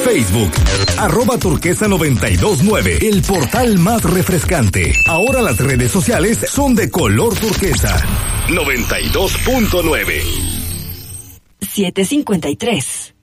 Facebook. @turquesa929, el portal más refrescante. Ahora las redes sociales son de color turquesa. 92.9. 7:53.